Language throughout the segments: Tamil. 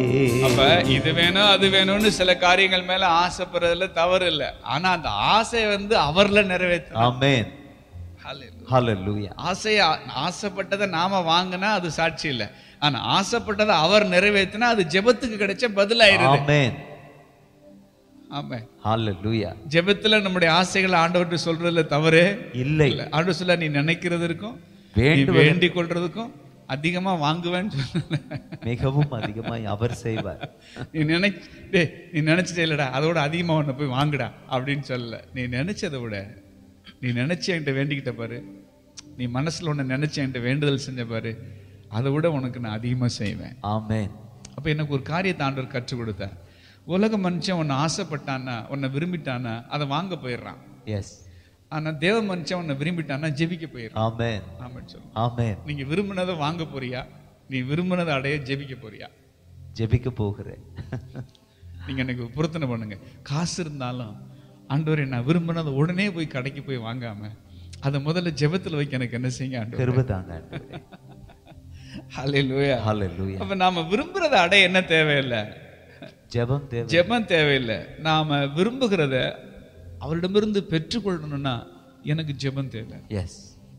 அப்ப இது வேணும் அது வேணும்னு சில காரியங்கள் மேல ஆசைப்படுறதுல தவறு இல்லை. ஆனா அந்த ஆசை அவர்ல நிறைவேற்றணும். ஆமென். ஹல்லேலூயா. ஆசைப்பட்டதை நாம வாங்கினா அது சாட்சி இல்லை. ஆனா ஆசைப்பட்டதை அவர் நிறைவேற்றினா அது ஜெபத்துக்கு கிடைச்ச பதிலாயிருது. ஆமென். ஆமென். ஹல்லேலூயா. ஜெபத்துல நம்முடைய ஆசைகளை ஆண்டவர்கிட்ட சொல்றதுல தவறே இல்லை. ஆண்டவர் சொல்ல, நீ நினைக்கிறதுக்கும் வேண்டிக் கொள்றதுக்கும் அதிகமா வாங்குவேன்னு சொல்ல, மிகவும் அதிகமாய் அவர் செய்வார். நீ நினைச்சிட்டே இல்லடா, அதோட அதிகமா ஒண்ணு போய் வாங்குடா அப்படின்னு சொல்லல. நீ நினைச்சதை விட நீ நினைச்சு என்கிட்ட வேண்டிக்கிட்ட பாரு, நீ மனசுல ஒண்ணு நினைச்சு என்கிட்ட வேண்டுதல் செஞ்ச பாரு, அதை விட உனக்கு நான் அதிகமா செய்வேன். ஆமென். அப்ப எனக்கு ஒரு காரியத்தை ஆண்டவர் கற்றுக் கொடுத்தார். உலக மனுஷன் உன்னை ஆசைப்பட்டானா, உன்னை விரும்பிட்டானா அதை வாங்க போயிடுறான். எஸ். ஆனா தேவ மனுஷன் உன்னை விரும்பிட்டானா ஜெபிக்க போயிடுறான். ஆமென். ஆமென் சொல்லுங்க. ஆமென். நீங்க விரும்பினதை வாங்க போறியா, நீ விரும்பினதை அடைய ஜெபிக்க போறியா? ஜெபிக்க போகிறேன். நீங்க எனக்கு பொருத்தனை பண்ணுங்க. காசு இருந்தாலும் ஆண்டவரே நான் விரும்பினதை உடனே போய் கடைக்கு போய் வாங்காம அதை முதல்ல ஜெபத்துல வைக்க எனக்கு என்ன செய்யுங்க ஆண்டவரே? கிருபை தாங்க ஆண்டவரே. ஹல்லேலூயா. ஹல்லேலூயா. அப்ப நாம விரும்புறதை அடைய என்ன தேவையில்லை? ஜெபம் தேவை. ஜெபம் தேவையில்லை. நாம விரும்புகிறத அவரிடமிருந்து பெற்றுக்கொள்ளணும்னா எனக்கு ஜெபம் தேவை. எஸ்.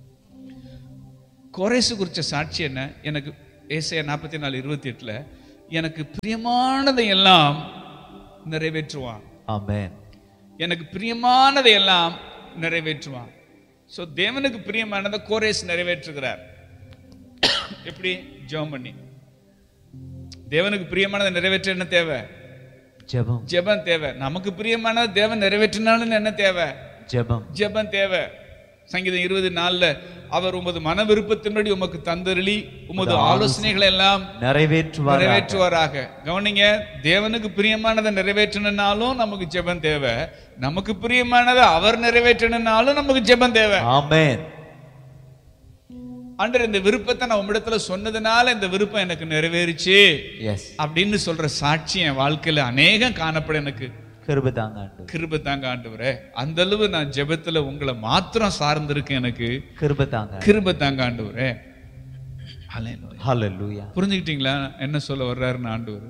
கோரேசு குறிச்ச சாட்சி என்ன? எனக்கு ஏசாயா 44:28 எனக்கு பிரியமானதை எல்லாம் நிறைவேற்றுவான். ஆமென். எனக்கு பிரியமானதை எல்லாம் நிறைவேற்றுவான். சோ தேவனுக்கு பிரியமானதை கோரேஸ் நிறைவேற்றுகிறார். எப்படி? ஜெபம் பண்ணி. தேவனுக்கு பிரியமானதை நிறைவேற்ற என்ன தேவை? ஜெபம். ஜெபம் தேவை. நமக்கு பிரியமானதை தேவன் நிறைவேற்றினாலும் என்ன தேவை? ஜெபம். ஜெபம் தேவை. சங்கீதம் 20:4 அவர் உமது மன விருப்பத்தின்படி உமக்கு தந்தருளி உமது ஆலோசனைகளை எல்லாம் நிறைவேற்றுவாராக. கவனிங்க, தேவனுக்கு பிரியமானதை நிறைவேற்றணும்னாலும் நமக்கு ஜெபம் தேவை, நமக்கு பிரியமானதை அவர் நிறைவேற்றணும்னாலும் நமக்கு ஜெபம் தேவை. ஆமென். ஆண்டவர் இந்த விருப்பத்தை நான் உம்மிடத்துல சொன்னதுனால இந்த விருப்பம் எனக்கு நிறைவேறிச்சு அப்படின்னு சொல்ற சாட்சி என் வாழ்க்கையில அநேகம் காணப்பட எனக்கு கிருபை தாங்க ஆண்டவரே. அந்த அளவு நான் ஜெபத்துல உங்களை மாத்திரம் சார்ந்திருக்கேன். எனக்கு கிருபை தாங்க ஆண்டவரே. ஹல்லேலூயா. புரிஞ்சுக்கிட்டீங்களா என்ன சொல்ல வர்றாருன்னு ஆண்டவர்?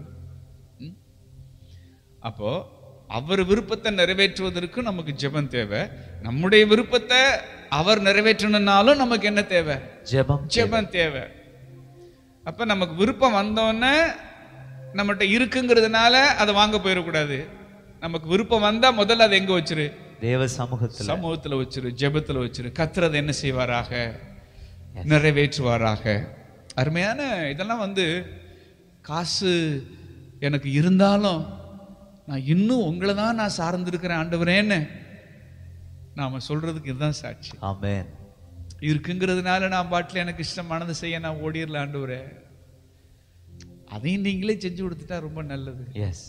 அப்போ அவர் விருப்பத்தை நிறைவேற்றுவதற்கு நமக்கு ஜெபம் தேவை. நம்முடைய விருப்பத்தை அவர் நிறைவேற்றணும்னாலும் நமக்கு என்ன தேவை? ஜெபம் தேவை. அப்ப நமக்கு விருப்பம் வந்தோடனே நம்மகிட்ட இருக்குங்கிறதுனால அதை வாங்க போயிடக்கூடாது. நமக்கு விருப்பம் வந்தா முதல்ல அதை எங்க வச்சிரு? தேவ சமூகத்துல வச்சிரு, ஜெபத்துல வச்சிரு. கர்த்தர் என்ன செய்வாராக? நிறைவேற்றுவாராக. அருமையான இதெல்லாம் காசு எனக்கு இருந்தாலும் நான் இன்னும் உங்களை தான் நான் சார்ந்திருக்கிறேன் ஆண்டவரேன்னு நாம சொல்றதுக்கு இதுதான் சாட்சி. ஆமென். இருக்குங்கிறதுனால நான் பாட்டில் எனக்கு இஷ்டமானது செய்ய நான் ஓடிடல ஆண்டவரே, அதையும் நீங்களே செஞ்சு கொடுத்துட்டா ரொம்ப நல்லது. எஸ்.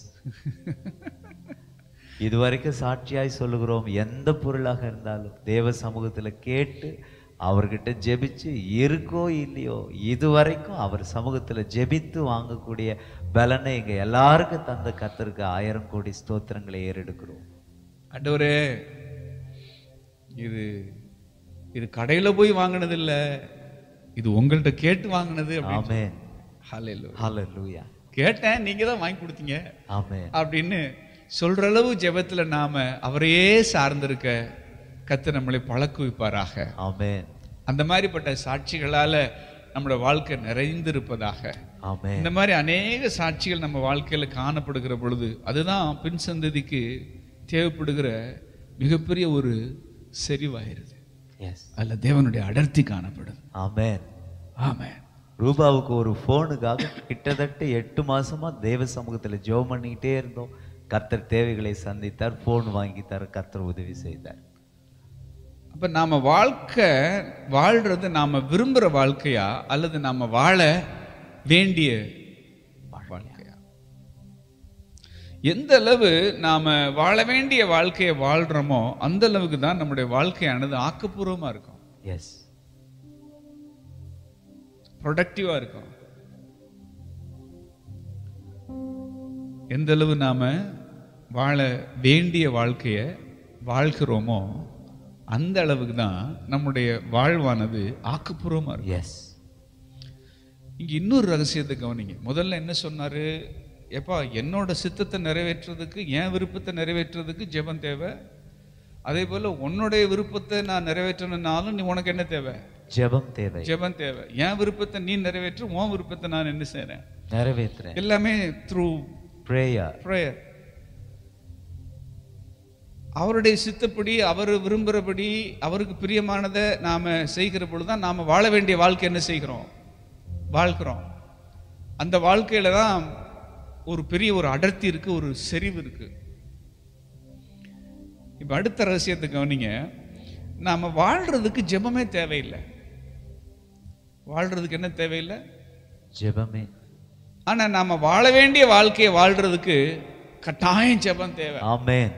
இதுவரைக்கும் சாட்சியாய் சொல்லுகிறோம். எந்த பொருளாக இருந்தாலும் தேவ சமூகத்துல கேட்டு அவர்கிட்ட ஜெபிச்சு இருக்கோ இல்லையோ இதுவரைக்கும் அவர் சமூகத்துல ஜெபித்து வாங்கக்கூடிய பலனை எங்க எல்லாருக்கும் தந்த கர்த்தருக்கு 1000 கோடி ஸ்தோத்திரங்களை ஏறெடுக்கிறோம். ஆண்டவரே, இது கடையில போய் வாங்கினது இல்ல, இது உங்கள்கிட்ட கேட்டு வாங்கினது. ஆமென். ஹல்லேலூயா. கேட்டேன், நீங்க தான் வாங்கி கொடுத்தீங்க. ஆமென் அப்படின்னு சொல்ற அளவு ஜெபத்துல நாம அவரையே சார்ந்திருக்க கர்த்தர் நம்மளை பழக்குவிப்பாராக. ஆமென். அந்த மாதிரிப்பட்ட சாட்சிகளால நம்மளோட வாழ்க்கை நிறைந்திருப்பதாக. ஆமென். இந்த மாதிரி அநேக சாட்சிகள் நம்ம வாழ்க்கையில காணப்படுகிற பொழுது அதுதான் பின் சந்ததிக்கு தேவைப்படுகிற மிகப்பெரிய ஒரு செறிவாயிருது. அதுல தேவனுடைய அடர்த்தி காணப்படுது. ஆமென். ஆமென். ரூபாவுக்கு ஒரு போனுக்காக கிட்டத்தட்ட 8 மாசமா தேவ சமூகத்துல ஜெபம் பண்ணிக்கிட்டே இருந்தோம். கர்த்தர் தேவைகளை சந்தித்தார், போன் வாங்கித்தார், கர்த்தர் உதவி செய்தார். அப்ப நாம வாழ்றது நாம விரும்புற வாழ்க்கையா அல்லது நாம வாழ வேண்டிய வாழ்க்கையா? எந்த அளவு நாம வாழ வேண்டிய வாழ்க்கையை வாழ்றோமோ அந்த அளவுக்கு தான் நம்முடைய வாழ்க்கையானது ஆக்கப்பூர்வமா இருக்கும். எஸ். ப்ரொடக்டிவா இருக்கும். எந்த அளவு நாம வாழ வேண்டிய வாழ்க்கையை வாழ்கிறோமோ அந்த அளவுக்கு தான் நம்முடைய வாழ்வானது ஆக்கப்பூர்வமா இருக்கும். எஸ். இங்க இன்னொரு ரகசியத்தை கவனிங்க. முதல்ல என்ன சொன்னாரு? எப்பா என்னோட சித்தத்தை நிறைவேற்றுறதுக்கு, என் விருப்பத்தை நிறைவேற்றுறதுக்கு ஜெபம் தேவை. அதே போல உன்னுடைய விருப்பத்தை நான் நிறைவேற்றணும்னாலும் நீ உனக்கு என்ன தேவை? ஜெபம் தேவை. ஜெபம் தேவை. என் விருப்பத்தை நீ நிறைவேற்று, உன் விருப்பத்தை நான் என்ன செய்றேன்? நிறைவேற்றுறேன். எல்லாமே த்ரூ பிரேயர். அவருடைய சித்தப்படி, அவர் விரும்புகிறபடி, அவருக்கு பிரியமானதை நாம செய்கிற பொழுதுதான் நாம வாழ வேண்டிய வாழ்க்கை என்ன செய்கிறோம்? வாழ்கிறோம். அந்த வாழ்க்கையில தான் ஒரு பெரிய ஒரு அடர்த்தி இருக்கு, ஒரு செறிவு இருக்கு. இப்ப அடுத்த ரகசியத்தை கவனிங்க. நாம வாழ்றதுக்கு ஜெபமே தேவையில்லை. வாழ்றதுக்கு என்ன தேவையில்லை? ஜெபமே. ஆனா நாம வாழ வேண்டிய வாழ்க்கையை வாழ்றதுக்கு கட்டாயம் ஜெபம் தேவை. ஆமென்.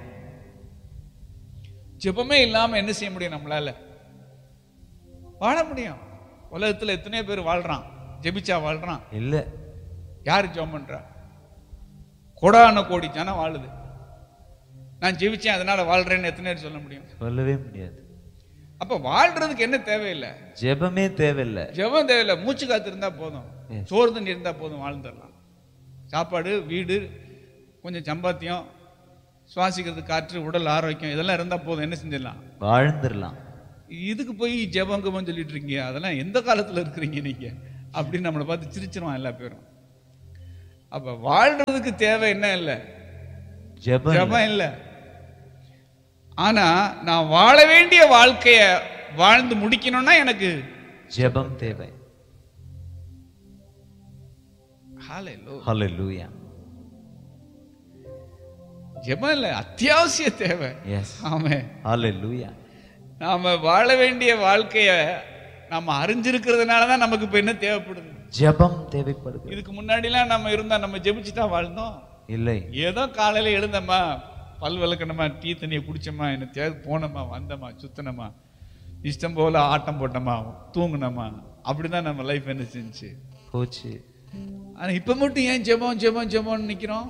ஜெபமே இல்லாம என்ன செய்ய முடியும்? நம்மளால வாழ முடியும்? உலகத்துல எத்தனையோ பேர் வாழ்றான், ஜெபிச்சா வாழ்றான் இல்ல. யாரு ஜெபம் பண்றா? கோடான கோடி ஜனம் வாழுது. நான் ஜெபிச்சேன் அதனால வாழ்றேன்னு எத்தனை பேர் சொல்ல முடியும்? சொல்லவே முடியாது. அப்ப வாழ்றதுக்கு என்ன தேவையில்லை? ஜெபமே தேவையில்லை. ஜெபம் தேவையில்லை. மூச்சு காத்து இருந்தா போதும், சோறு தண்ணி இருந்தா போதும், வாழ்ந்துடலாம். சாப்பாடு, வீடு, கொஞ்சம் சம்பாத்தியம், சுவாசிக்கிறதுக்கு காற்று, உடல் ஆரோக்கியம், இதெல்லாம் இருந்தா போதும், என்ன செஞ்சிடலாம்? வாழ்ந்துடலாம். இதுக்கு போய் ஜெபங்கம்னு சொல்லிட்டு இருக்கீங்க, அதெல்லாம் எந்த காலத்துல இருக்கிறீங்க நீங்க அப்படின்னு நம்மளை பார்த்து சிரிச்சிருவான் எல்லா பேரும். அப்ப வாழ்றதுக்கு தேவை என்ன இல்லை? ஜெபம் இல்லை. ஆனா நான் வாழ வேண்டிய வாழ்க்கைய வாழ்ந்து முடிக்கணும்னா எனக்கு ஜெபம் தேவை. ஹல்லேலூயா. ஜெபம் இல்ல, அத்தியாவசிய தேவை. ஆமென். ஹல்லேலூயா. நாம வாழ வேண்டிய வாழ்க்கைய நாம அறிஞ்சிருக்கிறதுனாலதான் நமக்கு இப்ப என்ன தேவைப்படுது? ஜெபம் தேவைப்படுது. இதுக்கு முன்னாடிலாம் நம்ம இருந்தா நம்ம ஜெபிச்சுட்டா வாழ்ந்தோம் இல்லை. ஏதோ காலையில எழுந்தமா, பல் விளக்கணுமா, டீ தண்ணியை குடிச்சோமா, என்ன தேவை, போனோமா, வந்தோமா, சுத்தனமா, இஷ்டம் போல ஆட்டம் போட்டோமா, தூங்கினோமா, அப்படிதான் நம்ம லைஃப் என்ன செஞ்சு போச்சு. ஆனா இப்ப மட்டும் ஏன் ஜெபம் ஜெபம் ஜெபம்னு நிக்கிறோம்?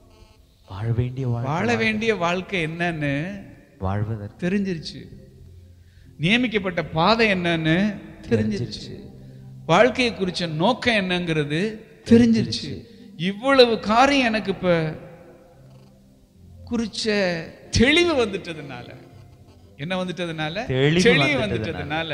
வாழ வேண்டிய வாழ்க்கை என்னன்னு வாழ்வதற்கு தெரிஞ்சிருச்சு. நியமிக்கப்பட்ட பாதை என்னன்னு தெரிஞ்சிருச்சு. வாழ்க்கையை குறிச்ச நோக்கம் என்னங்கிறது தெரிஞ்சிருச்சு. இவ்வளவு காரியம் எனக்கு இப்ப குறிச்ச தெளிவு வந்துட்டதுனால, என்ன வந்துட்டதுனால? தெளிவு வந்துட்டதுனால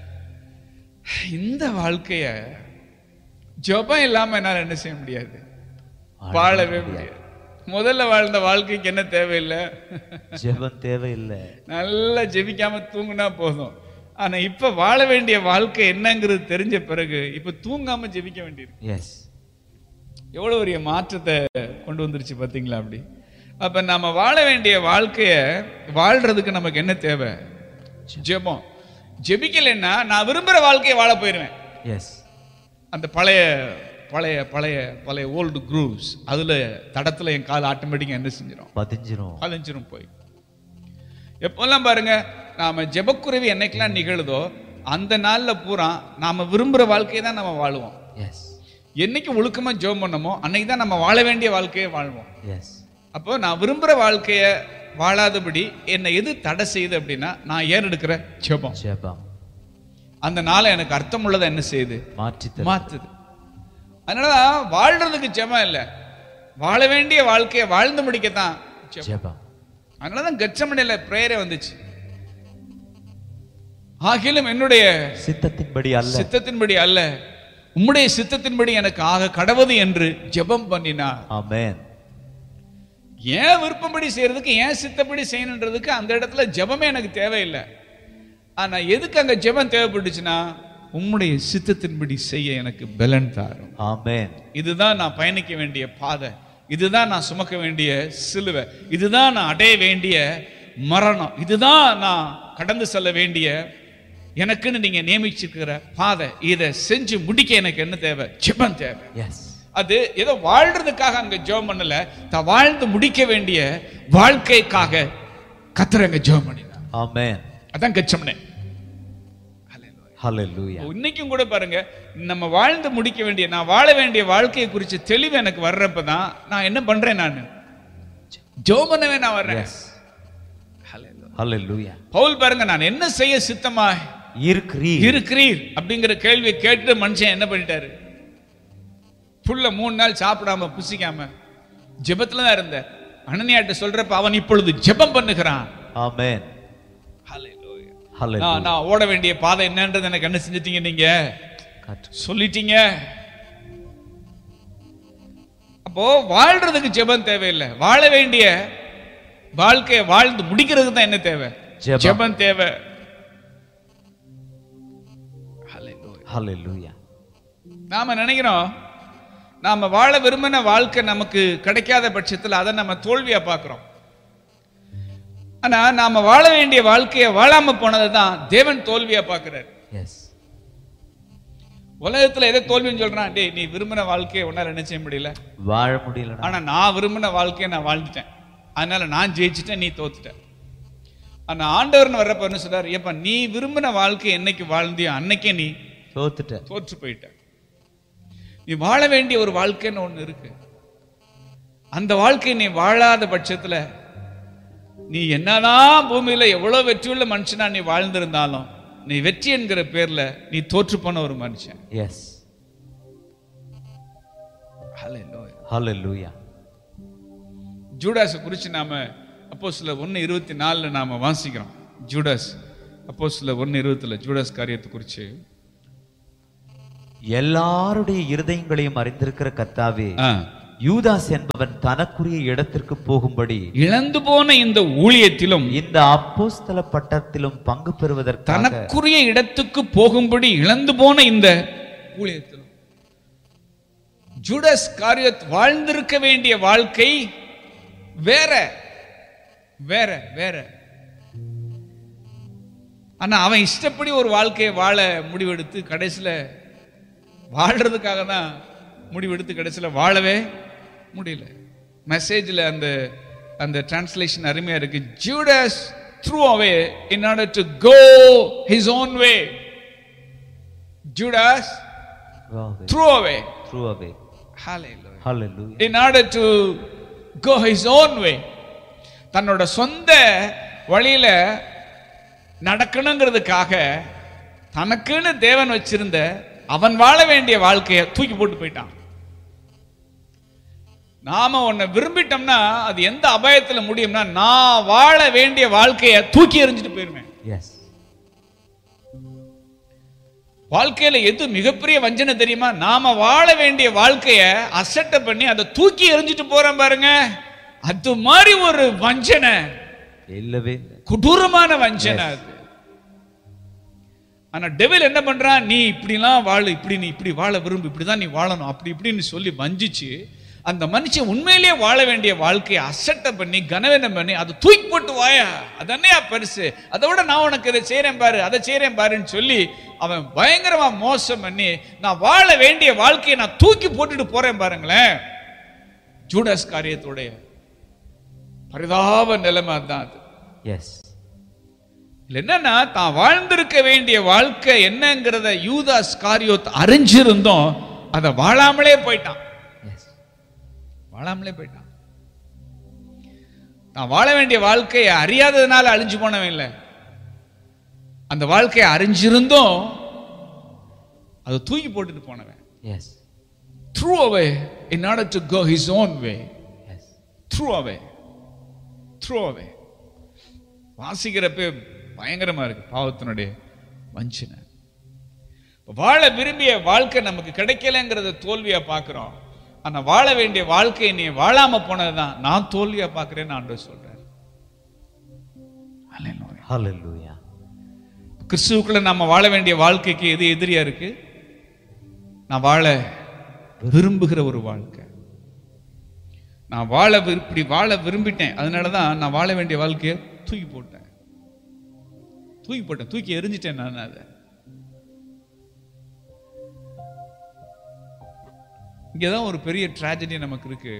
இந்த வாழ்க்கைய ஜெபம் இல்லாம என்னால என்ன செய்ய முடியாது? வாழவே முடியாது. முதல்ல வாழ்ந்த வாழ்க்கைக்கு என்ன தேவையில்லை? ஜெபம் தேவையில்லை. நல்லா ஜெபிக்காம தூங்குனா போதும். ஆனா இப்ப வாழ வேண்டிய வாழ்க்கை என்னங்கிறது தெரிஞ்ச பிறகு இப்ப தூங்காம ஜெபிக்க வேண்டியிருக்கு. எவ்வளவு பெரிய மாற்றத்தை கொண்டு வந்துருச்சு பாத்தீங்களா? அப்படி அப்ப நாம வாழ வேண்டிய வாழ்க்கைய வாழ்றதுக்கு நமக்கு என்ன தேவை? ஜெபம். ஜெபிக்கலைன்னா நான் விரும்புற வாழ்க்கையை வாழ போயிருவேன். அந்த பழைய பழைய பழைய பழைய ஓல்டு குரூவ்ஸ், அதுல தடத்துல என் கால் ஆட்டோமேட்டிக்கா என்ன செஞ்சிடும்? பதிஞ்சிரும் போய். எப்பெல்லாம் பாருங்க, நாம ஜெபக்குறைவு என்னைக்கெல்லாம் நிகழுதோ அந்த நாள்ல பூரா நாம விரும்புற வாழ்க்கையை தான் நம்ம வாழுவோம். என்னைக்கு ஒழுக்கமா ஜெபம் பண்ணமோ அன்னைக்கு தான் நம்ம வாழ வேண்டிய வாழ்க்கையை வாழ்வோம். அப்போ நான் விரும்புற வாழ்க்கைய வாழாதபடி என்னை எது தடை செய்யுது அப்படின்னா, நான் ஏன் எடுக்கிற ஜெபம் அந்த நாளை எனக்கு அர்த்தம் உள்ளதை என்ன செய்யுது? மாற்றுது. அதனாலதான் வாழ்றதுக்கு ஜெபம் இல்ல, வாழ வேண்டிய வாழ்க்கையை வாழ்ந்து முடிக்கத்தான் ஜெபம். அதனாலதான் கெத்செமனேல பிரேயரே வந்துச்சு. ஆகிலும் என்னுடைய சித்தத்தின்படி அல்ல உம்முடைய சித்தத்தின்படி எனக்கு ஆக கடவுது என்று ஜெபம் பண்ணினார். ஆமென். ஏன் விருப்பப்படி செய்யறதுக்கு, ஏன் சித்தப்படி செய்யணுன்றதுக்கு அந்த இடத்துல ஜெபமே எனக்கு தேவையில்லை. ஆனா எதுக்கு அங்க ஜெபம் தேவைப்பட்டுச்சுன்னா, உம்முடைய சித்தத்தின்படி செய்ய எனக்கு பலன் தாரும். ஆமென். இதுதான் நான் பயணிக்க வேண்டிய பாதை, இதுதான் நான் சுமக்க வேண்டிய சிலுவை, இதுதான் நான் அடைய வேண்டிய மரணம், இதுதான் நான் கடந்து செல்ல வேண்டிய எனக்குன்னு நீங்க நியமிச்சிருக்கிற பாதை. இதை செஞ்சு முடிக்க எனக்கு என்ன தேவை? ஜெபம் தேவை. அது ஏதோ வாழ்றதுக்காக அங்க ஜெபம் பண்ணல, தான் வாழ்ந்து முடிக்க வேண்டிய வாழ்க்கைக்காக கர்த்தர் அங்க ஜெபம் பண்ணினார். ஆமென். அதான் கெத்செமனே. ஹல்லேலூயா. இன்னைக்கும் கூட பாருங்க, நம்ம வாழ்ந்து முடிக்க வேண்டிய, நான் வாழ வேண்டிய வாழ்க்கையை குறித்து தெளிவு எனக்கு வர்றப்பதான் நான் என்ன பண்றேன்? நான் ஜெபம் பண்ணவே நான் வர்றேன். ஹல்லேலூயா. பவுல் பாருங்க, நான் என்ன செய்ய சித்தமா இருக்கிறீர் அப்படிங்கிற கேள்வியை கேட்டு மனுஷன் என்ன பண்ணிட்டாரு? புள்ள 3 நாள் சாப்பிடாம புசிக்காம ஜெபத்துல தான் இருந்தார். அனனியாட்ட சொல்றப்ப அவன் இப்பொழுது ஜெபம் பண்ணுகிறான். ஆமென். ஹல்லேலூயா. ஹல்லேலூயா. நான் ஓட வேண்டிய பாதை என்னன்றது எனக்கு என்ன செஞ்சிட்டீங்க, நீங்க சொல்லிட்டீங்க. அப்போ வாழ்றதுக்கு ஜெபம் தேவையில்லை, வாழ வேண்டிய வாழ்க்கையை வாழ்ந்து முடிக்கிறதுக்கு தான் என்ன தேவை, ஜெபம் தேவை. ஹல்லேலூயா. நாம நினைக்கிறோம் நாம வாழ விரும்பின வாழ்க்கை நமக்கு கிடைக்காத பட்சத்தில் அதை நம்ம தோல்வியா பார்க்கிறோம். ஆனா நாம வாழ வேண்டிய வாழ்க்கையை வாழாம போனதை தான் தேவன் தோல்வியா பார்க்கிறார். உலகத்துல எதை தோல்வின்னு சொல்றான், டேய் நீ விரும்பின வாழ்க்கையை உன்னால என்ன செய்ய முடியல, வாழ முடியல. ஆனா நான் விரும்பின வாழ்க்கையை நான் வாழ்ந்துட்டேன், அதனால நான் ஜெயிச்சுட்டேன், நீ தோத்துட்ட. ஆனா ஆண்டவர்னு வர்றப்ப என்ன சொல்றாரு, ஏப்பா நீ விரும்பின வாழ்க்கை என்னைக்கு வாழ்ந்தியோ அன்னைக்கே நீ தோற்று போயிட்ட. நீ வாழ வேண்டிய ஒரு வாழ்க்கைன்னு ஒண்ணு இருக்கு. அந்த வாழ்க்கை நீ வாழாத பட்சத்துல நீ என்னதான் பூமியில எவ்வளவு வெற்றியுள்ள மனுஷனா நீ வாழ்ந்திருந்தாலும் நீ வெற்றி என்கிற பேர்ல நீ தோற்று போன ஒரு மனுஷன். எஸ். ஹல்லேலூயா. ஜூடாஸ் குறித்து நாம அப்போஸ்தலர் 1:24 நாம வாசிக்கிறோம். ஜூடாஸ் அப்போஸ்தலர் 1:20 ஜூடாஸ் காரியத்தை குறித்து, எல்லாருடைய இருதயங்களையும் அறிந்திருக்கிற கர்த்தாவே, யூதாஸ் என்பவன் தனக்குரிய இடத்திற்கு போகும்படி இழந்து போன இந்த ஊழியத்திலும் இந்த அப்போஸ்தல பட்டத்திலும் பங்கு பெறுவதற்கு தனக்குரிய இடத்துக்கு போகும்படி இழந்து போன இந்த ஊழியத்திலும் ஜூடாஸ் காரியத் வாழ்ந்திருக்க வேண்டிய வாழ்க்கை வேற வேற வேற. ஆனா அவன் இஷ்டப்படி ஒரு வாழ்க்கையை வாழ முடிவெடுத்து கடைசியில வாழ்றதுக்காக தான் முடிவெடுத்து கடைசியில வாழவே முடியல. மெசேஜ்ல அந்த டிரான்ஸ்லேஷன் அருமையா இருக்கு. Judas threw away in order to go his own way. Judas threw away. Hallelujah. In order to go his own way. தன்னோட சொந்த வழியில நடக்கணுங்கிறதுக்காக தனக்குன்னு தேவன் வச்சிருந்த அவன் வாழ வேண்டிய வாழ்க்கையை தூக்கி போட்டு போயிட்டான். நாம ஒன்ன விரும்பிட்டோம்னா அது எந்த அபாயத்துல முடியும்னா, நான் வாழ வேண்டிய வாழ்க்கையை தூக்கி எறிஞ்சிட்டு போயிருவேன். வாழ்க்கையில எது மிகப்பெரிய வஞ்சனை தெரியுமா, நாம வாழ வேண்டிய வாழ்க்கையை அசட்டை பண்ணி அதை தூக்கி எறிஞ்சிட்டு போறோம் பாருங்க, அது மாதிரி ஒரு வஞ்சனை இல்லவே, கொடூரமான வஞ்சனை அது. ஆனா டெவில் என்ன பண்றான், நீ இப்படிலாம் வாழ, இப்படி நீ இப்படி வாழ விரும்பு, இப்படிதான் நீ வாழணும், அப்படி இப்படின்னு சொல்லி வஞ்சிச்சு அந்த மனுஷன் உண்மையிலேயே வாழ வேண்டிய வாழ்க்கையை அசட்டை பண்ணி கனவீனம் பண்ணி அதை தூக்கி போட்டு வாயா, அதன்னையா பெருசு, அதை விட நான் உனக்கு இதை செய்யறேன் பாரு, அதை செய்யறேன் பாருன்னு சொல்லி அவன் பயங்கரமா மோசம் பண்ணி நான் வாழ வேண்டிய வாழ்க்கையை நான் தூக்கி போட்டுட்டு போறேன் பாருங்களேன். ஜூடாஸ் காரியத்துடைய பரிதாப நிலைமை தான் அது. என்னன்னா தான் வாழ்ந்திருக்க வேண்டிய வாழ்க்கை என்னங்கிறத யூதாஸ் காரியோத் அறிஞ்சிருந்தோம், அதை வாழாமலே போயிட்டான். நான் வாழ வேண்டிய வாழ்க்கையை அறியாததுனால அழிஞ்சு போனவன் இல்லை, அந்த வாழ்க்கையை அறிஞ்சிருந்தோம் அதை தூக்கி போட்டுட்டு போனவன். Threw away in order to go his own way. Threw away. வாசிக்கிறப்ப பயங்கரமா இருக்கு பாவத்தினுடைய வஞ்சனை. வாழ விரும்பிய வாழ்க்கை நமக்கு கிடைக்கலங்கிறத தோல்வியா பார்க்கிறோம். ஆனா வாழ வேண்டிய வாழ்க்கையை நீ வாழாம போனதுதான் நான் தோல்வியா பார்க்கிறேன்னு ஆண்டவர் சொல்றார். ஹல்லேலூயா. கிறிஸ்துவுக்குள்ள நாம வாழ வேண்டிய வாழ்க்கைக்கு எது எதிரியா இருக்கு, நான் வாழ விரும்புகிற ஒரு வாழ்க்கை. நான் இப்படி வாழ விரும்பிட்டேன், அதனாலதான் நான் வாழ வேண்டிய வாழ்க்கையை தூக்கி போட்டேன், தூக்கி எரிஞ்சிட்டேன். நான் அதை இங்கதான் ஒரு பெரிய ட்ராஜடி நமக்கு இருக்கு.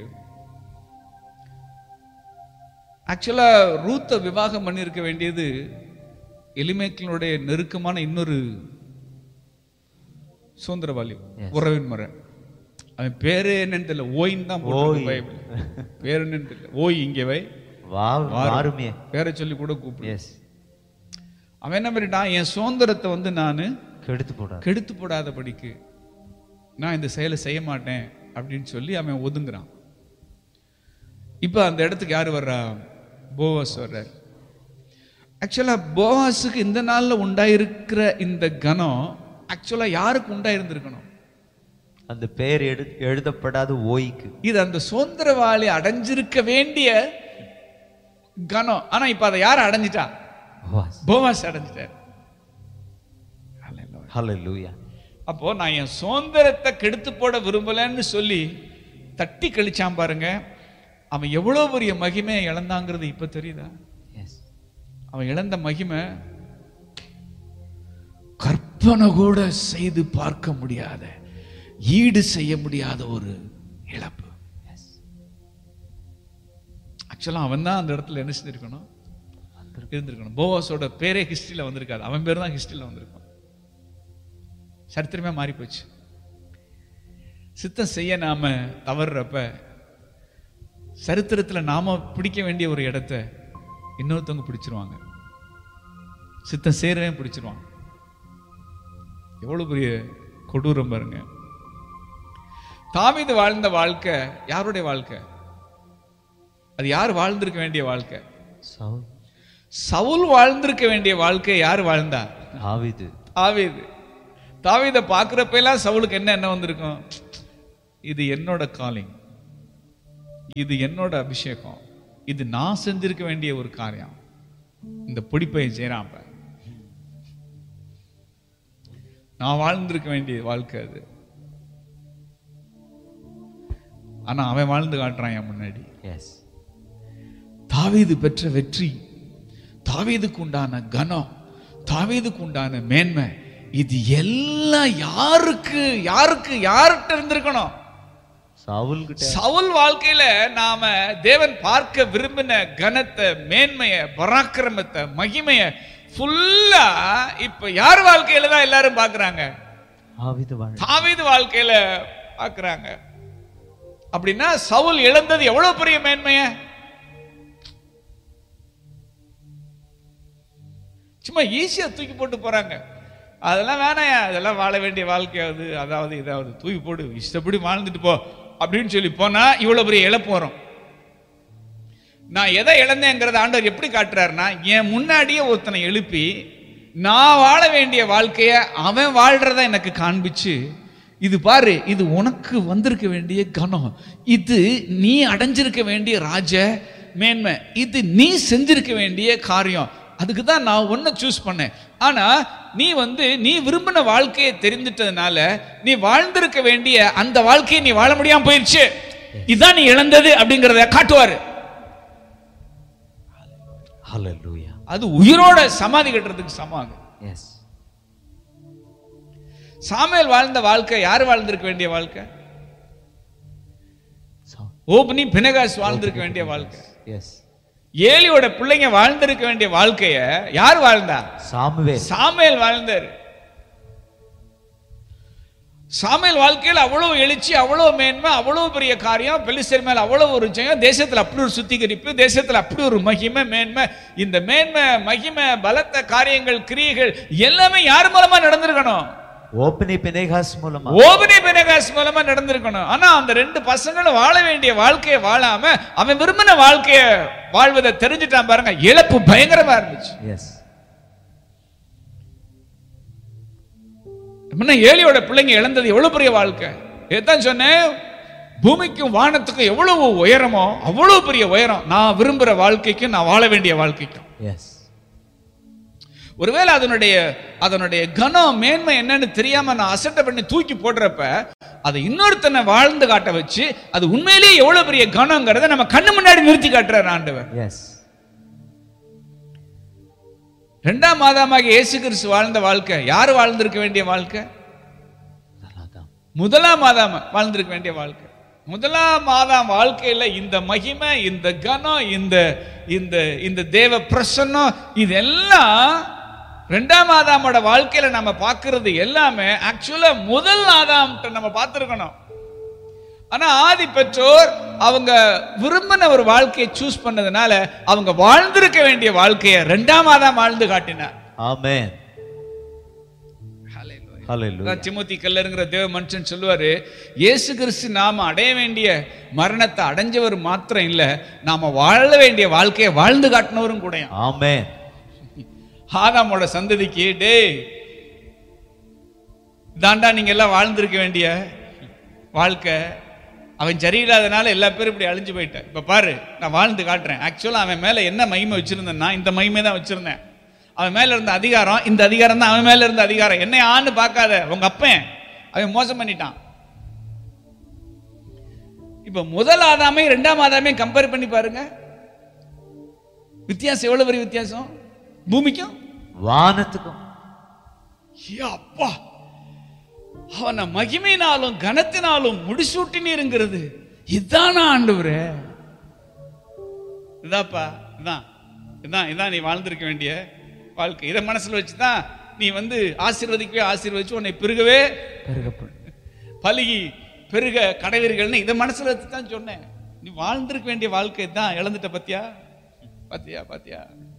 ஆக்சுவலா ரூத்தை விவாகம் பண்ணியிருக்க வேண்டியது எலிமேக்களுடைய நெருக்கமான இன்னொரு சுதந்திரவாளி, உறவின் முறை. அவன் பேரு என்னன்னு தெரியல, ஓயின்னு தான் பைபிள் பேரு என்னன்னு தெரியல. ஓய் இங்கே வை, பேரை சொல்லி கூட கூப்பிடு. அவன் என்ன பண்ணிட்டான், என் சுதந்திரத்தை நான் கெடுத்து போடாதபடிக்கு நான் இந்த செயலை செய்ய மாட்டேன் அப்படின்னு சொல்லி அவன் ஒதுங்குறான். இப்ப அந்த இடத்துக்கு யாரு வர்றா? போவாஸ் வர்றார். ஆக்சுவலா போவாஸுக்கு இந்த நாள்ல உண்டாயிருக்கிற இந்த கனம் ஆக்சுவலா யாருக்கு உண்டாயிருந்திருக்கணும்? அந்த பெயர் எழுதப்படாத ஓய்க்கு. இது அந்த சுதந்திரவாளி அடைஞ்சிருக்க வேண்டிய கனம். ஆனா இப்ப அதை யார் அடைஞ்சிட்டா? போவாஸ் அடைஞ்சிட்டார். ஹல்லேலூயா. அப்போ நான் என் சுதந்திரத்தை கெடுத்து போட விரும்பலன்னு சொல்லி தட்டி கழிச்சான் பாருங்க. அவன் எவ்வளவு பெரிய மகிமையை இழந்தாங்கிறது இப்ப தெரியுதா? அவன் இழந்த மகிமை கற்பனை கூட செய்து பார்க்க முடியாத, ஈடு செய்ய முடியாத ஒரு இழப்பு. ஆக்சுவலா அவன் தான் அந்த இடத்துல என்ன செஞ்சிருக்கணும்? இருந்திருக்கணும். போவாஸோட பேரே ஹிஸ்டரியில வந்திருக்காது, அவன் பேர் தான் ஹிஸ்டரியில வந்திருக்கும். சரித்திரமே மாறி போச்சு. சித்தம் செய்ய நாம தவறுறப்ப சரித்திரத்துல நாம பிடிக்க வேண்டிய ஒரு இடத்தை இன்னொருத்தவங்க பிடிச்சிருவாங்க. சித்தம் செய்யறவே பிடிச்சிருவாங்க. எவ்வளவு பெரிய கொடூரம் பாருங்க. தாவீது வாழ்ந்த வாழ்க்கை யாருடைய வாழ்க்கை? அது யார் வாழ்ந்திருக்க வேண்டிய வாழ்க்கை? சவுல் வாழ்ந்திருக்க வேண்டிய வாழ்க்கை யார் வாழ்ந்தா? தாவீது. தாவீதை பார்க்கிறப்ப எல்லாம் சவுலுக்கு என்ன வந்திருக்கும்? இது என்னோட காலிங், இது என்னோட அபிஷேகம், இது நான் செஞ்சிருக்க வேண்டிய ஒரு காரியம். இந்த பிடிப்பை செய்யறான், நான் வாழ்ந்திருக்க வேண்டிய வாழ்க்கை அது. ஆனா அவன் வாழ்ந்து காட்டுறான் என் முன்னாடி. தாவீது பெற்ற வெற்றி, தாவீதுக்கு உண்டான கனம், தாவீதுக்கு உண்டான மேன்மை, இது எல்லாம் யார்கிட்ட இருந்திருக்கணும்? சவுல் வாழ்க்கையில நாம தேவன் பார்க்க விரும்பின கனத்தை, மேன்மைய, பராக்கிரமத்தை, மகிமைய ஃபுல்லா இப்ப யார் வாழ்க்கையில தான் எல்லாரும் பாக்குறாங்க? தாவீது வாழ்க்கையில பாக்குறாங்க. அப்படின்னா சவுல் இழந்தது எவ்வளவு பெரிய மேன்மைய! சும்மா ஈஸியா தூக்கி போட்டு போறாங்க. அதெல்லாம் வேணாயா, அதெல்லாம் வாழ வேண்டிய வாழ்க்கையாவது, அதாவது இதாவது தூக்கி போடு, இஷ்டப்படி வாழ்ந்துட்டு போ அப்படின்னு சொல்லி போனா இவ்வளவு பெரிய இழப்பு வரும். நான் எதை இழந்தேங்கிறத ஆண்டவர் எப்படி காட்டுறாருன்னா, என் முன்னாடியே ஒருத்தனை எழுப்பி நான் வாழ வேண்டிய வாழ்க்கைய அவன் வாழ்றத எனக்கு காண்பிச்சு, இது பாரு, இது உனக்கு வந்திருக்க வேண்டிய கனம், இது நீ அடைஞ்சிருக்க வேண்டிய ராஜ மேன்மை, இது நீ செஞ்சிருக்க வேண்டிய காரியம், அதுக்கு தான் நான் ஒன்ன சூஸ் பண்ணேன். ஆனா நீ விரும்பின வாழ்க்கையை தெரிந்துட்டதுனால நீ வாழ்ந்திருக்க வேண்டிய அந்த வாழ்க்கையை நீ வாழ முடியாம போயிருச்சு, இதுதான் நீ இழந்தது அப்படிங்கறத காட்டுவாரு. அது உயிரோட சமாதி கட்டுறதுக்கு சமாதி. சாமுவேல் வாழ்ந்த வாழ்க்கை யார் வாழ்ந்திருக்க வேண்டிய வாழ்க்கை? ஓப்னி பினகாஸ் வாழ்ந்திருக்க வேண்டிய வாழ்க்கை. ஏலியோட பிள்ளைங்க வாழ்ந்திருக்க வேண்டிய வாழ்க்கைய யார் வாழ்ந்தா? சாமுவேல் வாழ்ந்தார். சாமுவேல் வாழ்க்கையில் அவ்வளவு எழுச்சி, அவ்வளவு மேன்மை, அவ்வளவு பெரிய காரியம், பெலிஸ்தர் மேல அவ்வளவு ஒரு ஜெயம், தேசத்துல அப்படி ஒரு சுத்திகரிப்பு, தேசத்துல அப்படி ஒரு மகிமை, மேன்மை. இந்த மேன்மை, மகிமை, பலத்த காரியங்கள், கிரியைகள் எல்லாமே யார் மூலமா நடந்திருக்கணும்? ஓப்னி பினகாஸ் மூலமா நடந்திருக்கணும். ஆனா அந்த ரெண்டு பசங்களும் வாழ வேண்டிய வாழ்க்கையை வாழாம அவன் விரும்பின வாழ்க்கையை வாழ்வதை தெரிஞ்சுட்டான் பாருங்க. இழப்பு பயங்கரமா இருந்துச்சு. ஏலியோட பிள்ளைங்க இழந்தது எவ்வளவு பெரிய வாழ்க்கை! இதான் சொன்னேன், பூமிக்கும் வானத்துக்கும் எவ்வளவு உயரமோ அவ்வளவு பெரிய உயரம் நான் விரும்புற வாழ்க்கைக்கும் நான் வாழ வேண்டிய வாழ்க்கைக்கும். ஒருவேளை அதனுடைய கனம், மேன்மை என்னன்னு தெரியாம நான் அசட்டை பண்ணி தூக்கி போடுறப்ப அதை இன்னொருத்தனை வாழ்ந்து காட்ட வச்சு அது உண்மையிலேயே எவ்வளவு பெரிய கனம்ங்கிறத நம்ம கண்ணு முன்னாடி நிறுத்தி காட்டுறார் ஆண்டவர். இரண்டாம் மாதமாக இயேசு கிறிஸ்து வாழ்ந்த வாழ்க்கை யார் வாழ்ந்திருக்க வேண்டிய வாழ்க்கை? முதலாம் மாதம் வாழ்ந்திருக்க வேண்டிய வாழ்க்கை. முதலாம் மாதம் வாழ்க்கையில இந்த மகிமை, இந்த கனம், இந்த தேவ பிரசன்னம், இதெல்லாம் இரண்டாம் ஆதாமோட வாழ்க்கையில நம்ம பார்க்கிறது எல்லாமே ஆக்சுவலா முதல் ஆதாம் நம்ம பார்த்திருக்கணும். ஆனா ஆதி பெற்றோர் அவங்க விரும்பின ஒரு வாழ்க்கையை சூஸ் பண்ணதுனால அவங்க வாழ்ந்திருக்க வேண்டிய வாழ்க்கையை இரண்டாம் ஆதாம் வாழ்ந்து காட்டினார். ஆமென். ஹalleluya. திமோத்தி கெல்லருங்கிற தேவ மனுஷன் சொல்லுவாரு, இயேசு கிறிஸ்து நாம அடைய வேண்டிய மரணத்தை அடைஞ்சவர் மாத்திரம் இல்ல, நாம வாழ வேண்டிய வாழ்க்கையை வாழ்ந்து காட்டினவரும் கூட. ஆமென். ஆதாமோட சந்ததிக்கு, டேய் தாண்டா நீங்க எல்லாம் வாழ்ந்திருக்க வேண்டிய வாழ்க்கை, அவன் சரியில்லாதனால எல்லா பேரும் இப்படி அழிஞ்சு போயிட்டேன், இப்ப பாரு நான் வாழ்ந்து காட்டுறேன். ஆக்சுவலா அவன் மேல என்ன மகிமை வச்சிருந்தேன்னா இந்த மகிமை தான் வச்சிருந்தேன். அவன் மேல இருந்த அதிகாரம் இந்த அதிகாரம் தான் அவன் மேல இருந்த அதிகாரம். என்னை ஆன்னு பார்க்காத, உங்க அப்பன் அவன் மோசம் பண்ணிட்டான். இப்ப முதல் ஆதாமே இரண்டாம் ஆதாமே கம்பேர் பண்ணி பாருங்க, வித்தியாசம் எவ்வளவு பெரிய வித்தியாசம், பூமிக்கும் வானத்துக்கும். அப்பா, அவனை மகிமையினாலும் கனத்தினாலும் முடிசூட்டினீருங்கிறது இதானா ஆண்டவரே? இதாப்பா, இதான் இதான் இதான் நீ வாழ்ந்திருக்க வேண்டிய வாழ்க்கை. இதை மனசுல வச்சுதான் நீ ஆசீர்வதிக்கவே ஆசீர்வதிச்சு உன்னை பெருகவே பலுகி பெருக கடைவீர்கள்னு இதை மனசுல வச்சுதான் சொன்னேன். நீ வாழ்ந்திருக்க வேண்டிய வாழ்க்கை தான் இழந்துட்ட. பத்தியா பத்தியா பத்தியா.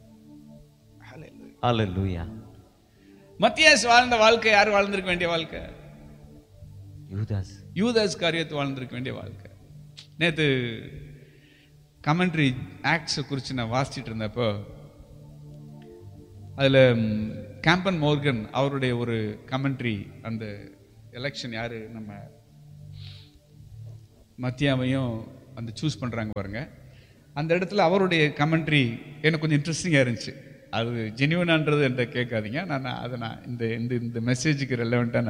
ஹalleluya. மத்தியாஸ் வாழ்ந்த வாழ்க்கை யார் வாழ்ந்திருக்க வேண்டிய வாழ்க்கை? யூதாஸ் காரியத்தை வாழ்ந்திருக்க வேண்டிய வாழ்க்கை. நேத்து கமெண்ட்ரி ஆக்ட்ஸ் குறித்து நான் வாசிச்சுட்டு இருந்தப்போ அதில் கேம்பன் மோர்கன் அவருடைய ஒரு கமெண்ட்ரி, அந்த எலெக்ஷன் யாரு நம்ம மத்தியாவையும் அந்த சூஸ் பண்ணுறாங்க பாருங்க, அந்த இடத்துல அவருடைய கமெண்ட்ரி எனக்கு கொஞ்சம் இன்ட்ரெஸ்டிங்காக இருந்துச்சு. அது ஜென்யூனான்றது என்கிட்ட கேட்காதீங்க, நான் அதை இந்த மெசேஜுக்கு ரெலவெண்ட்டாக